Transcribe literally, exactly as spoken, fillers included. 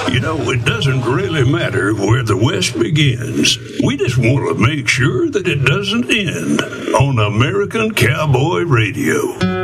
You know, it doesn't really matter where the West begins. We just want to make sure that it doesn't end on American Cowboy Radio.